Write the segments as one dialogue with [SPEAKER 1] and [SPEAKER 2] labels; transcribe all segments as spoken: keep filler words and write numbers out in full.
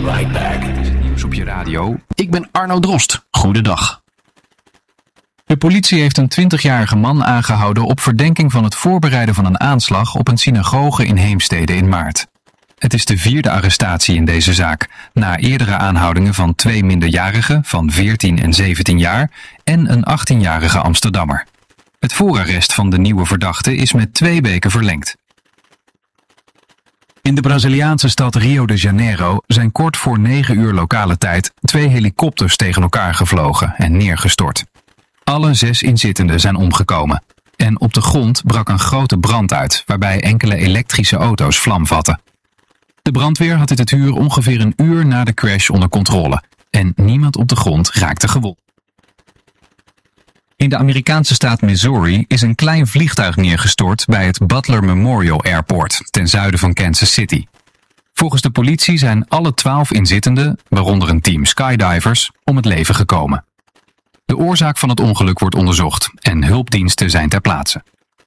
[SPEAKER 1] right back.
[SPEAKER 2] Dit is het nieuws op je radio. Ik ben Arno Drost. Goedendag. De politie heeft een twintigjarige man aangehouden op verdenking van het voorbereiden van een aanslag op een synagoge in Heemstede in maart. Het is de vierde arrestatie in deze zaak, na eerdere aanhoudingen van twee minderjarigen van veertien en zeventien jaar en een achttienjarige Amsterdammer. Het voorarrest van de nieuwe verdachte is met twee weken verlengd. In de Braziliaanse stad Rio de Janeiro zijn kort voor negen uur lokale tijd twee helikopters tegen elkaar gevlogen en neergestort. Alle zes inzittenden zijn omgekomen. En op de grond brak een grote brand uit, waarbij enkele elektrische auto's vlam vatten. De brandweer had in het huur ongeveer een uur na de crash onder controle. En niemand op de grond raakte gewond. In de Amerikaanse staat Missouri is een klein vliegtuig neergestort bij het Butler Memorial Airport, ten zuiden van Kansas City. Volgens de politie zijn alle twaalf inzittenden, waaronder een team skydivers, om het leven gekomen. De oorzaak van het ongeluk wordt onderzocht en hulpdiensten zijn ter plaatse.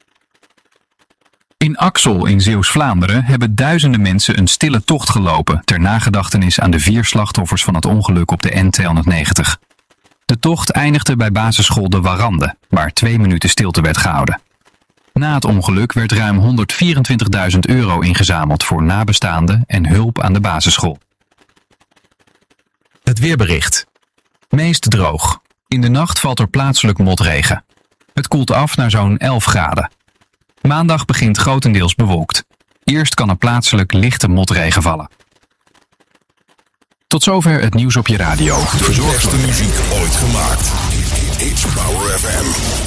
[SPEAKER 2] In Axel in Zeeuws-Vlaanderen hebben duizenden mensen een stille tocht gelopen ter nagedachtenis aan de vier slachtoffers van het ongeluk op de N tweehonderdnegentig. De tocht eindigde bij basisschool De Warande, waar twee minuten stilte werd gehouden. Na het ongeluk werd ruim honderdvierentwintigduizend euro ingezameld voor nabestaanden en hulp aan de basisschool. Het weerbericht. Meest droog. In de nacht valt er plaatselijk motregen. Het koelt af naar zo'n elf graden. Maandag begint grotendeels bewolkt. Eerst kan er plaatselijk lichte motregen vallen. Tot zover het nieuws op je radio.
[SPEAKER 1] De beste muziek ooit gemaakt. H-Power F M.